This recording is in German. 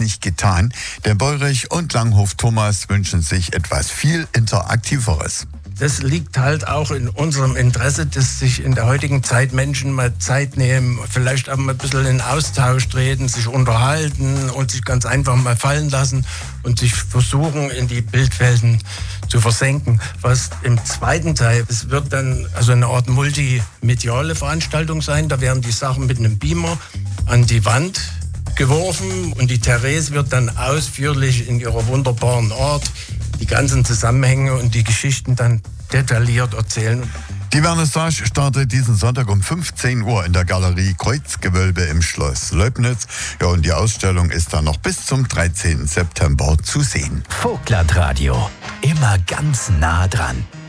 nicht getan, denn Beurich und Langhoff Thomas wünschen sich etwas viel Interaktiveres. Das liegt halt auch in unserem Interesse, dass sich in der heutigen Zeit Menschen mal Zeit nehmen, vielleicht auch mal ein bisschen in Austausch treten, sich unterhalten und sich ganz einfach mal fallen lassen und sich versuchen, in die Bildwelten zu versenken. Was im zweiten Teil, es wird dann also eine Art multimediale Veranstaltung sein. Da werden die Sachen mit einem Beamer an die Wand geworfen und die Therese wird dann ausführlich in ihrer wunderbaren Art die ganzen Zusammenhänge und die Geschichten dann detailliert erzählen. Die Vernissage startet diesen Sonntag um 15 Uhr in der Galerie Kreuzgewölbe im Schloss Leubnitz. Ja, und die Ausstellung ist dann noch bis zum 13. September zu sehen. Vogtland Radio, immer ganz nah dran.